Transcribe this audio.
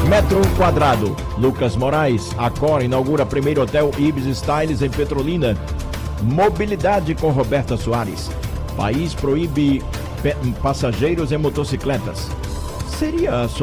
Metro quadrado. Lucas Moraes. Accor inaugura primeiro hotel Ibis Styles em Petrolina. Mobilidade com Roberta Soares. País proíbe passageiros em motocicletas. Seria